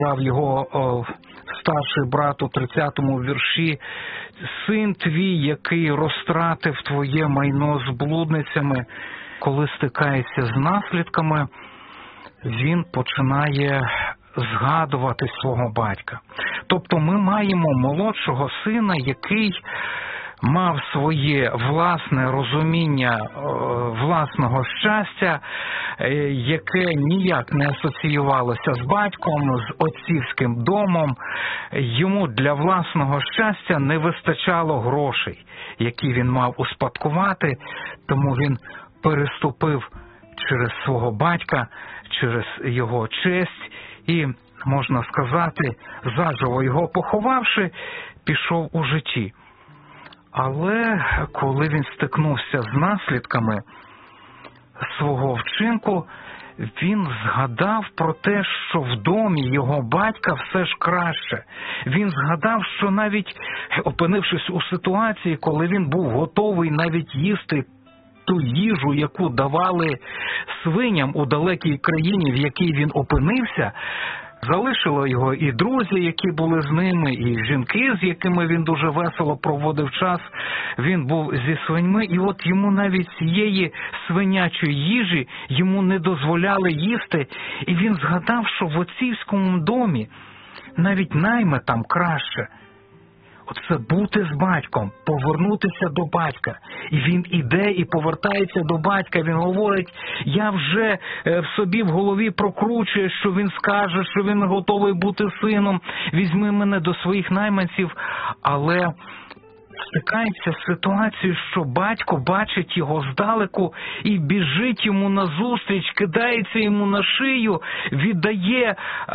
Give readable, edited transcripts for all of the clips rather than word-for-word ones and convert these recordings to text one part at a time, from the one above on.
Його старший брат у 30-му вірші: «Син твій, який розтратив твоє майно з блудницями», коли стикається з наслідками, він починає згадувати свого батька. Тобто ми маємо молодшого сина, який мав своє власне розуміння власного щастя, яке ніяк не асоціювалося з батьком, з отцівським домом. Йому для власного щастя не вистачало грошей, які він мав успадкувати, тому він переступив через свого батька, через його честь і, можна сказати, заживо його поховавши, пішов у житті. Але коли він стикнувся з наслідками свого вчинку, він згадав про те, що в домі його батька все ж краще. Він згадав, що навіть опинившись у ситуації, коли він був готовий навіть їсти ту їжу, яку давали свиням у далекій країні, в якій він опинився, залишило його і друзі, які були з ними, і жінки, з якими він дуже весело проводив час. Він був зі свиньми, і от йому навіть цієї свинячої їжі йому не дозволяли їсти. І він згадав, що в отцівському домі навіть найми там краще. Оце бути з батьком, повернутися до батька. І він іде і повертається до батька. Він говорить, я вже в собі в голові прокручую, що він скаже, що він готовий бути сином. Візьми мене до своїх найманців. Але стикається з ситуацією, що батько бачить його здалеку і біжить йому назустріч, кидається йому на шию, віддає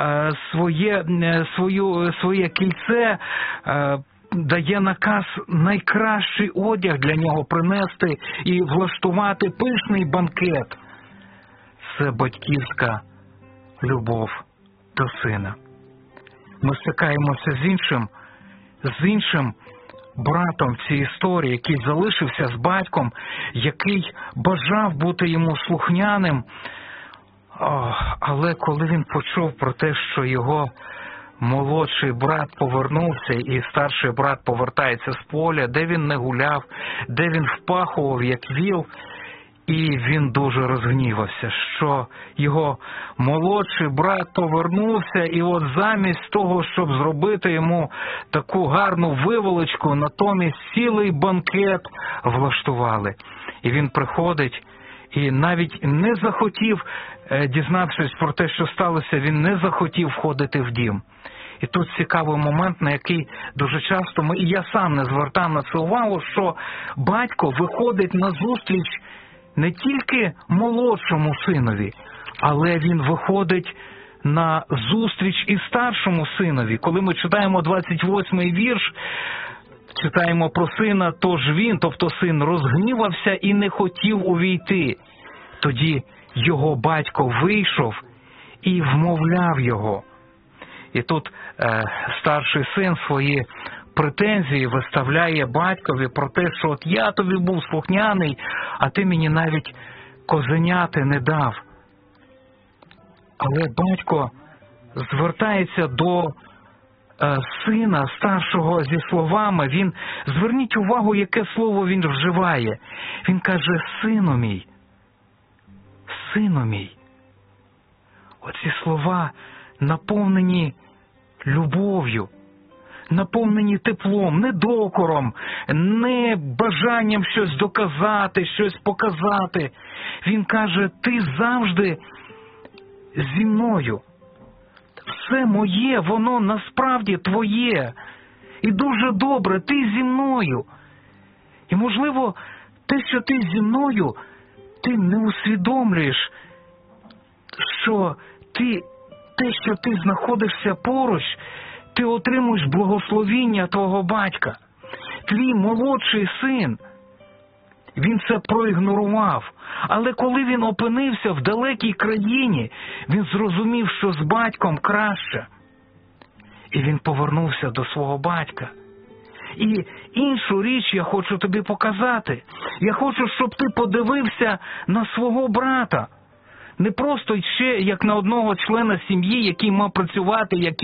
своє кільце, дає наказ найкращий одяг для нього принести і влаштувати пишний банкет. Це батьківська любов до сина. Ми стикаємося з іншим братом в цій історії, який залишився з батьком, який бажав бути йому слухняним. Але коли він почув про те, що його молодший брат повернувся і старший брат повертається з поля, де він не гуляв, де він впахував, як віл, і він дуже розгнівався, що його молодший брат повернувся, і от замість того, щоб зробити йому таку гарну виволочку, натомість цілий банкет влаштували. І він приходить і навіть не захотів, дізнавшись про те, що сталося, він не захотів входити в дім. І тут цікавий момент, на який дуже часто і я сам не звертав на це увагу, що батько виходить на зустріч не тільки молодшому синові, але він виходить на зустріч і старшому синові. Коли ми читаємо 28-й вірш, читаємо про сина, тож він, тобто син, розгнівався і не хотів увійти. Тоді його батько вийшов і вмовляв його. І тут старший син свої претензії виставляє батькові про те, що от я тобі був слухняний, а ти мені навіть козеняти не дав. Але батько звертається до сина старшого зі словами, зверніть увагу, яке слово він вживає. Він каже, сину мій, сину мій. Оці слова наповнені любов'ю, наповнені теплом, не докором, не бажанням щось доказати, щось показати. Він каже, ти завжди зі мною. Все моє, воно насправді твоє. І дуже добре, ти зі мною. І, можливо, те, що ти зі мною, ти не усвідомлюєш, що те, що ти знаходишся поруч, ти отримуєш благословіння твого батька. Твій молодший син, він це проігнорував. Але коли він опинився в далекій країні, він зрозумів, що з батьком краще. І він повернувся до свого батька. І іншу річ я хочу тобі показати. Я хочу, щоб ти подивився на свого брата. не просто ще як на одного члена сім'ї, який мав працювати, який